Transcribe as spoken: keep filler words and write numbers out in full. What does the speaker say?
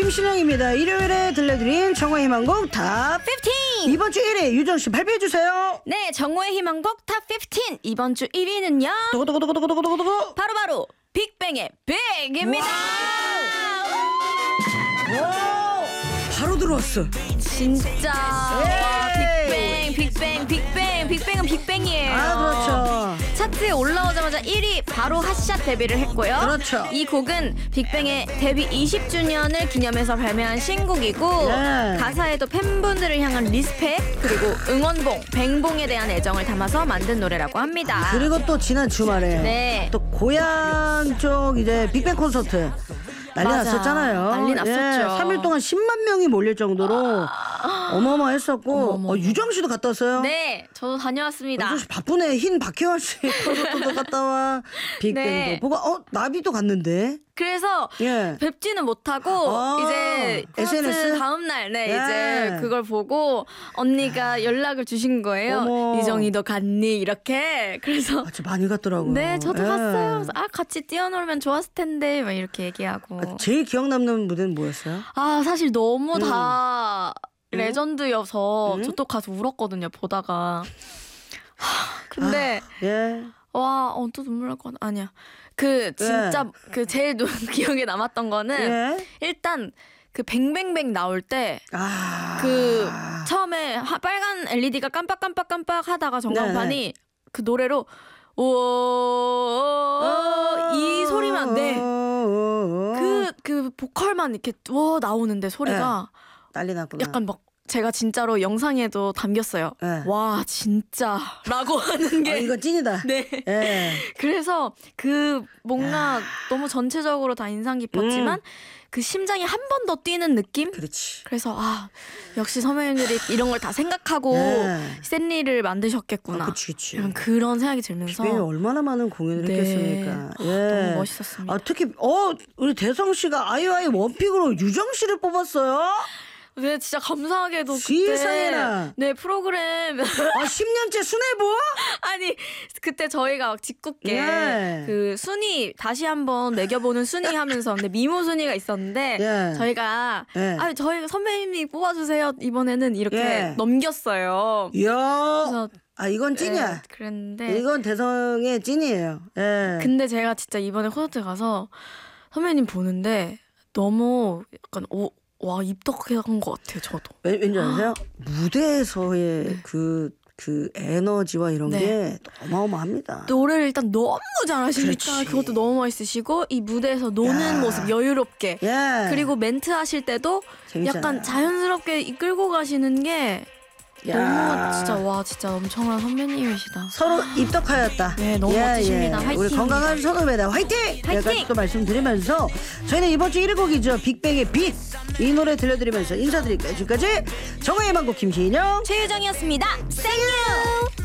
김신영입니다. 일요일에 들려드릴 정오의 희망곡 탑 십오. 이번 주 일 위 유정씨 발표해주세요. 네, 정오의 희망곡 탑 십오. 이번 주 일 위는요. 두구두구두구두구두구두구. 바로바로 빅뱅의 빅입니다. 와, 바로 들어왔어. 진짜 와, 빅뱅 빅뱅 빅뱅 빅뱅은 빅뱅이에요. 아, 그렇죠. 차트에 올라오자마자 일 위 바로 핫샷 데뷔를 했고요. 그렇죠. 이 곡은 빅뱅의 데뷔 이십 주년을 기념해서 발매한 신곡이고 네. 가사에도 팬분들을 향한 리스펙 그리고 응원봉, 뱅봉에 대한 애정을 담아서 만든 노래라고 합니다. 그리고 또 지난 주말에 네. 또 고향 쪽 이제 빅뱅 콘서트 난리 맞아. 났었잖아요. 난리 났었죠. 삼 일 동안 십만 명이 몰릴 정도로 어마어마했었고 어머머머. 어, 유정 씨도 갔다 왔어요? 네, 저도 다녀왔습니다. 유정 씨 바쁘네. 흰 박혜원 씨 콘서트도 갔다 와. 빅뱅도 네. 보고 어 나비도 갔는데. 그래서 예. 뵙지는 못하고 아, 이제 콘서트 에스엔에스? 다음 날 네, 예. 이제 그걸 보고 언니가 연락을 주신 거예요. 어머. 이정이 너 갔니? 이렇게. 그래서 아, 진짜 많이 갔더라고요. 네, 저도 예. 갔어요. 그래서 아, 같이 뛰어놀면 좋았을 텐데 막 이렇게 얘기하고. 아, 제일 기억 남는 무대는 뭐였어요? 아, 사실 너무 음. 다 레전드여서 음? 저 또 가서 울었거든요. 보다가. 하, 근데 예. 와, 어, 또 눈물 날 것 같아. 아니야. 그 진짜 그 제일 눈- 기억에 남았던 거는 예. 일단 그 뱅뱅뱅 나올 때 아. 그 처음에 하- 빨간 엘이디가 깜빡깜빡 깜빡 하다가 전광판이 네네. 그 노래로 오이 소리만 네. 그, 그 보컬만 이렇게 워 나오는데 소리가 난리 났구나. 약간 막 제가 진짜로 영상에도 담겼어요. 네. 와 진짜 라고 하는 게 아, 이거 찐이다. 네. 예. 그래서 그 뭔가 너무 전체적으로 다 인상 깊었지만 음. 그 심장이 한 번 더 뛰는 느낌? 그렇지. 그래서 아 역시 선배님들이 이런 걸 다 생각하고 네. 샌리를 만드셨겠구나. 아, 그치, 그치. 이런 그런 생각이 들면서 빅뱅이 얼마나 많은 공연을 네. 했겠습니까? 아, 예. 너무 멋있었습니다. 아, 특히 어 우리 대성 씨가 아이오아이 원픽으로 유정 씨를 뽑았어요. 네 진짜 감사하게도 세상에나. 그때 네 프로그램 아, 십 년째 수뇌부? 아니 그때 저희가 막 짓궂게 네. 그 순위 다시 한번 매겨보는 순위 하면서 근데 미모 순위가 있었는데 예. 저희가 예. 아 저희 선배님이 뽑아주세요 이번에는 이렇게 예. 넘겼어요. 이야. 그래서 아, 이건 찐이야. 네, 그랬는데 이건 대성의 찐이에요. 예. 근데 제가 진짜 이번에 콘서트 가서 선배님 보는데 너무 약간 오, 와 입덕한 것 같아요. 저도. 왠, 왠지 아세요? 무대에서의 그, 그 에너지와 이런 네. 게 어마어마합니다. 노래를 일단 너무 잘하시니까 그렇지. 그것도 너무 멋있으시고 이 무대에서 노는 야. 모습 여유롭게 예. 그리고 멘트 하실 때도 재밌잖아요. 약간 자연스럽게 이끌고 가시는 게 야. 너무 진짜 와 진짜 엄청난 선배님이시다. 서로 입덕하였다. 네, 너무 멋지십니다. 우리 화이팅입니다. 건강한 선후배다. 화이팅! 여기까지 또 말씀드리면서 저희는 이번 주 일 위 곡이죠. 빅뱅의 빛. 이 노래 들려드리면서 인사드릴게요. 지금까지 정호의 망고 김신영. 최유정이었습니다. 생유.